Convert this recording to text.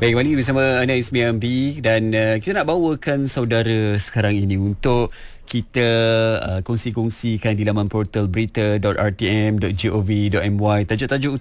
Baik, kembali bersama Ana Ismi Ambi dan kita nak bawakan saudara sekarang ini untuk kita kongsi-kongsikan di laman portal berita.rtm.gov.my tajuk-tajuk